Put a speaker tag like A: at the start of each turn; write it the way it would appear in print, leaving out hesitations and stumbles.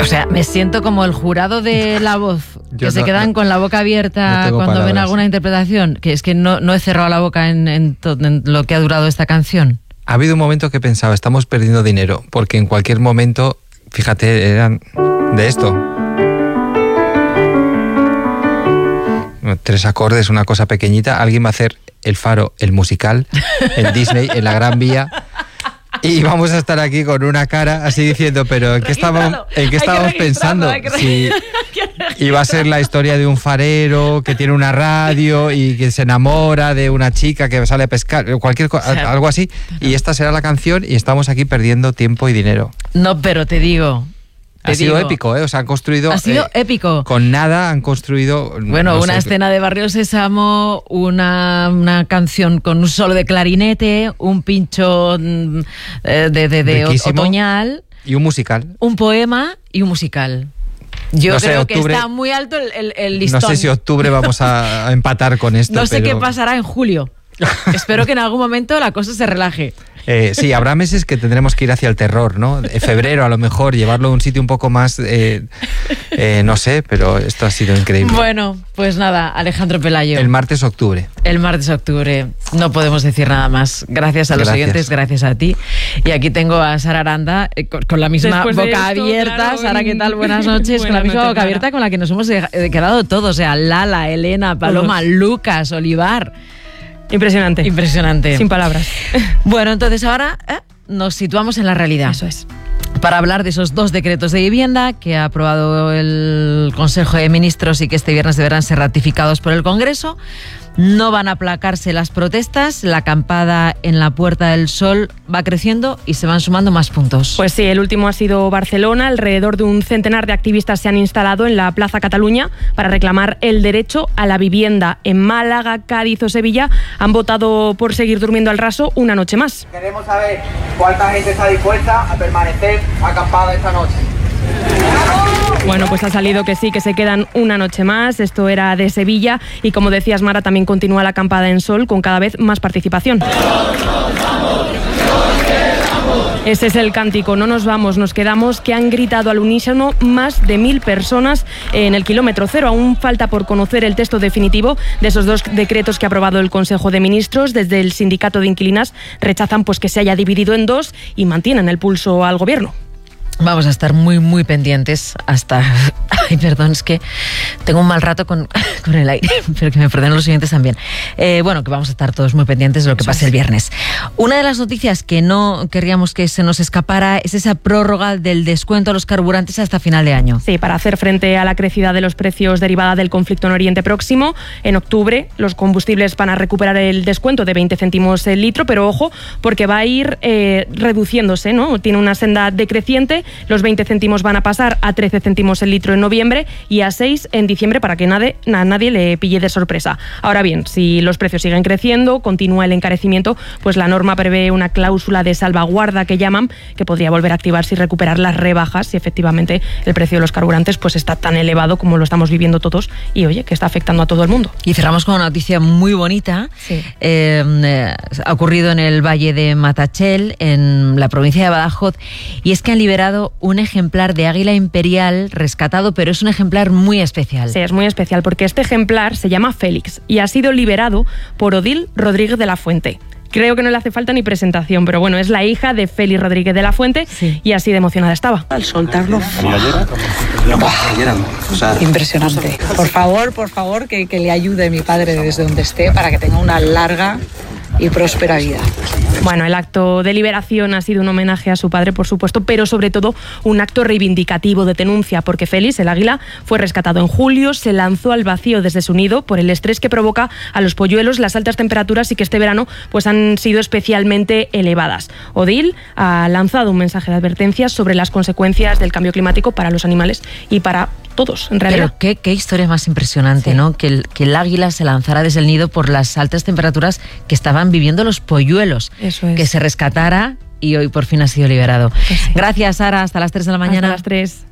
A: sea, me siento como el jurado de La Voz, que se quedan con la boca abierta cuando ven alguna interpretación, que es que no he cerrado la boca en lo que ha durado esta canción.
B: Ha habido un momento que pensaba, estamos perdiendo dinero, porque en cualquier momento, fíjate, eran de esto. 3 acordes, una cosa pequeñita. Alguien va a hacer El Faro, el musical, en Disney, en la Gran Vía. Y vamos a estar aquí con una cara así diciendo, pero ¿en qué estábamos pensando? Si iba a ser la historia de un farero que tiene una radio y que se enamora de una chica que sale a pescar, algo así, y esta será la canción y estamos aquí perdiendo tiempo y dinero.
A: No, pero te digo...
B: Ha sido épico, ¿eh? O sea, han construido...
A: Ha sido épico.
B: Con nada han construido...
A: Bueno, una escena de Barrio Sésamo, una canción con un solo de clarinete, un pincho de otoñal...
B: Y un musical.
A: Un poema y un musical. Yo creo que está muy alto el listón.
B: No sé si octubre vamos a empatar con esto.
A: No sé qué pasará en julio. Espero que en algún momento la cosa se relaje.
B: Sí, habrá meses que tendremos que ir hacia el terror, ¿no? Febrero a lo mejor, llevarlo a un sitio un poco más, no sé, pero esto ha sido increíble.
A: Bueno, pues nada, Alejandro Pelayo.
B: El martes octubre.
A: No podemos decir nada más. Gracias a los oyentes, gracias a ti. Y aquí tengo a Sara Aranda con la misma boca abierta. Claro, Sara, ¿qué tal? Buenas noches. Con la misma boca abierta con la que nos hemos quedado todos. O sea, Lala, Elena, Paloma, Lucas, Olivar...
C: Impresionante. Sin palabras.
A: Bueno, entonces ahora nos situamos en la realidad.
C: Eso es.
A: Para hablar de esos 2 decretos de vivienda que ha aprobado el Consejo de Ministros y que este viernes deberán ser ratificados por el Congreso. No van a aplacarse las protestas, la acampada en la Puerta del Sol va creciendo y se van sumando más puntos.
C: Pues sí, el último ha sido Barcelona. Alrededor de un centenar de activistas se han instalado en la Plaza Cataluña para reclamar el derecho a la vivienda. En Málaga, Cádiz o Sevilla han votado por seguir durmiendo al raso una noche más.
D: Queremos saber cuánta gente está dispuesta a permanecer acampada esta noche.
C: Bueno, pues ha salido que sí, que se quedan una noche más. Esto era de Sevilla y, como decías, Mara, también continúa la acampada en Sol con cada vez más participación. Ese es el cántico, no nos vamos, nos quedamos, que han gritado al unísono más de 1000 personas en el kilómetro cero. Aún falta por conocer el texto definitivo de esos 2 decretos que ha aprobado el Consejo de Ministros. Desde el sindicato de inquilinas rechazan pues que se haya dividido en 2 y mantienen el pulso al gobierno.
A: Vamos a estar muy, muy pendientes hasta... Ay, perdón, es que tengo un mal rato con el aire, pero que me perdonen los oyentes también. Bueno, que vamos a estar todos muy pendientes de lo que pase el viernes. Una de las noticias que no querríamos que se nos escapara es esa prórroga del descuento a los carburantes hasta final de año.
C: Sí, para hacer frente a la crecida de los precios derivada del conflicto en Oriente Próximo, en octubre los combustibles van a recuperar el descuento de 20 céntimos el litro, pero ojo, porque va a ir reduciéndose, ¿no? Tiene una senda decreciente. Los 20 céntimos van a pasar a 13 céntimos el litro en noviembre y a 6 en diciembre para que a nadie le pille de sorpresa. Ahora bien, si los precios siguen creciendo, continúa el encarecimiento, pues la norma prevé una cláusula de salvaguarda que llaman, que podría volver a activarse y recuperar las rebajas si efectivamente el precio de los carburantes pues está tan elevado como lo estamos viviendo todos y, oye, que está afectando a todo el mundo.
A: Y cerramos con una noticia muy bonita. Sí. Ha ocurrido en el Valle de Matachel, en la provincia de Badajoz, y es que han liberado un ejemplar de águila imperial rescatado, pero es un ejemplar muy especial.
C: Sí, es muy especial porque este ejemplar se llama Félix y ha sido liberado por Odil Rodríguez de la Fuente. Creo que no le hace falta ni presentación, pero bueno, es la hija de Félix Rodríguez de la Fuente, sí. Y así de emocionada estaba.
E: Al soltarlo, impresionante. Por favor, que le ayude mi padre desde donde esté para que tenga una larga y próspera vida.
C: Bueno, el acto de liberación ha sido un homenaje a su padre, por supuesto, pero sobre todo un acto reivindicativo de denuncia, porque Félix, el águila, fue rescatado en julio, se lanzó al vacío desde su nido por el estrés que provoca a los polluelos las altas temperaturas y que este verano pues han sido especialmente elevadas. Odil ha lanzado un mensaje de advertencia sobre las consecuencias del cambio climático para los animales y para todos, en realidad.
A: Pero qué historia más impresionante, sí. ¿No? Que el águila se lanzara desde el nido por las altas temperaturas que estaban viviendo los polluelos.
C: Eso es.
A: Que se rescatara y hoy por fin ha sido liberado.
C: Pues sí.
A: Gracias, Sara. Hasta las 3 de la mañana.
C: Hasta las 3.